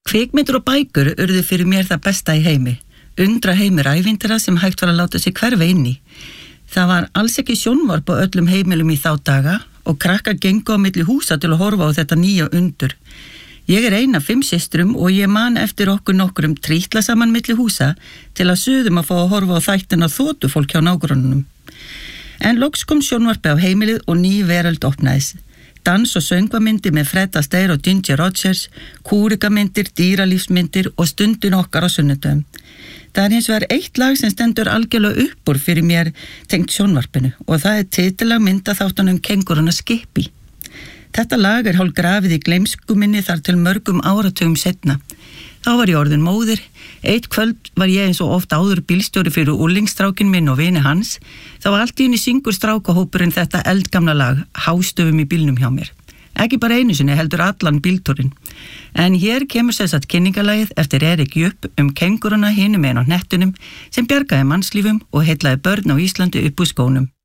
Kvikmyndir og bækur urðu fyrir mér það besta í heimi. Undra heimir ævintýra sem hægt var að láta sig hverfa inn í. Það var alls ekki sjónvarp á öllum heimilum í þá daga og krakkar gengu á milli húsa til að horfa á þetta nýja undur. Ég ein af 5 systrum og ég man eftir okkur nokkrum trítla saman milli húsa til að suðum að fá að horfa á þættina þotufólk hjá nágrannunum. En loks kom sjónvarpi á heimilið og ný veröld opnaðist. Dans- og söngvamyndir með Fred Astaire og Ginger Rogers, kúrikamyndir, dýralífsmyndir og stundin okkar á sunnudöfum. Það hins vegar eitt lag sem stendur algjörlega upp úr fyrir mér tengt sjónvarpinu og það titilag myndaþáttunum Kengúruna Skippy. Þetta lag hálf grafið í gleymskuminni þar til mörgum áratugum seinna. Þá var ég orðin móðir. Eitt kvöld var ég eins og oft áður bílstjóri fyrir úrlingsstrákin minn og vini hans. Það var allt í einu syngur strákahópurinn þetta eldgamla lag, Hástöfum í bílnum hjá mér. Ekki bara einu sinni heldur allan bíltúrin. En hér kemur sessat kynningalagið eftir Erik Jupp kengúruna hinum megin á hnettunum sem bjargaði mannslífum og heillaði börn á Íslandi upp úr skónum.